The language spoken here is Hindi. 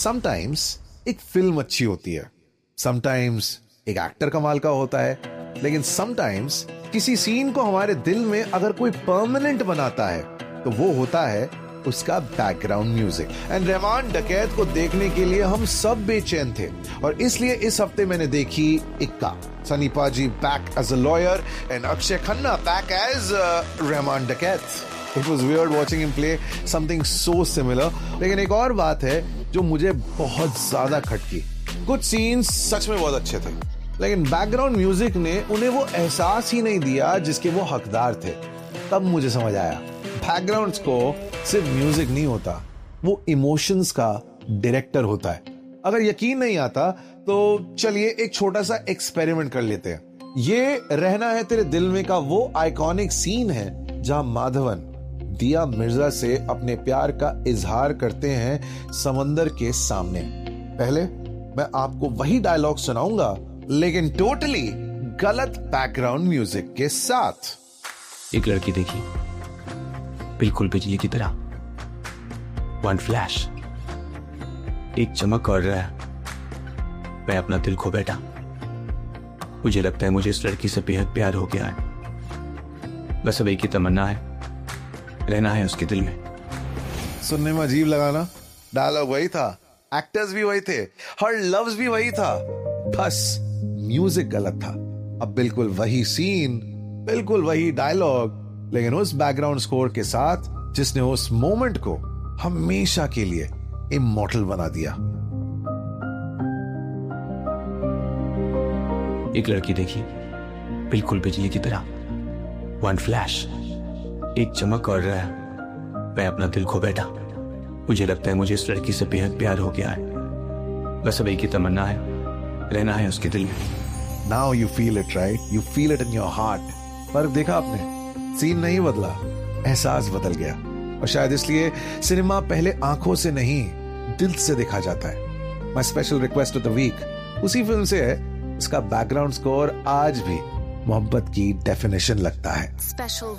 समटाइम्स एक फिल्म अच्छी होती है, समटाइम्स एक एक्टर कमाल का होता है, लेकिन समटाइम्स किसी सीन को हमारे दिल में अगर कोई परमानेंट बनाता है तो वो होता है उसका बैकग्राउंड म्यूजिक। एंड रहमान डकैत को देखने के लिए हम सब बेचैन थे और इसलिए इस हफ्ते मैंने देखी इक्का। सनी पाजी back as a lawyer and Akshay Khanna back as Rahman डकैत। It was weird watching him play something so similar. लेकिन एक और बात है जो मुझे बहुत ज्यादा खटकी। कुछ सीन्स सच में बहुत अच्छे थे, लेकिन बैकग्राउंड म्यूजिक ने उन्हें वो एहसास ही नहीं दिया जिसके वो हकदार थे। तब मुझे समझ आया, बैकग्राउंड स्कोर सिर्फ म्यूजिक नहीं होता, वो इमोशंस का डायरेक्टर होता है। अगर यकीन नहीं आता तो चलिए एक छोटा सा एक्सपेरिमेंट कर लेते हैं। ये रहना है तेरे दिल में का वो आइकॉनिक सीन है जहां माधवन दिया मिर्जा से अपने प्यार का इजहार करते हैं समंदर के सामने। पहले मैं आपको वही डायलॉग सुनाऊंगा, लेकिन टोटली गलत बैकग्राउंड म्यूजिक के साथ। एक लड़की देखी, बिल्कुल बिजली की तरह, वन फ्लैश, एक चमक और मैं अपना दिल खो बैठा। मुझे लगता है मुझे इस लड़की से बेहद प्यार हो गया है। बस अब एक ही तमन्ना है, रहना है उसके दिल में। सुनने में अजीब लगा ना? डायलॉग वही था, एक्टर्स भी वही थे, हर लव्स भी वही था, बस म्यूजिक गलत था। अब बिल्कुल वही सीन, बिल्कुल वही डायलॉग, लेकिन उस बैकग्राउंड स्कोर के साथ जिसने उस मोमेंट को हमेशा के लिए इमॉर्टल बना दिया। एक लड़की देखी, बिल्कुल बिजली की तरह, वन फ्लैश, एक चमक और मैं अपना दिल खो बैठा। मुझे लगता है मुझे इस लड़की से बेहद प्यार हो गया है। बस अब एक ही तमन्ना है, रहना है उसके दिल में। Now you feel it, right? You feel it in your heart. पर देखा आपने, सीन नहीं बदला, एहसास बदल गया। और शायद इसलिए सिनेमा पहले आंखों से नहीं, दिल से देखा जाता है। My special request of the week उसी फिल्म से है, इसका बैकग्राउंड स्कोर आज भी मोहब्बत की डेफिनेशन लगता है। Special